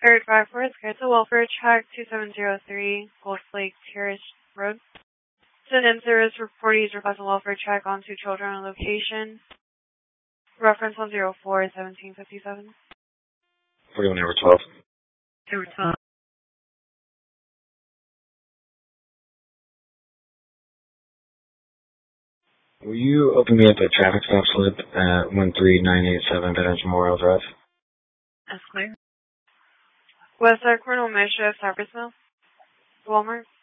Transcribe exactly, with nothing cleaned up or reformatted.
Third five four, Scarlett Welfare Check two seven zero three, Gold Lake Terrace Road. Send in service reportees requesting welfare check on two children on location. Reference one zero four seventeen fifty seven. forty-one over twelve. Over twelve. Will you open me up a traffic stop slip at one three nine eight seven Veterans Memorial Drive? That's clear. West Side Cornell Mischief, Cypress Mill. Walmart.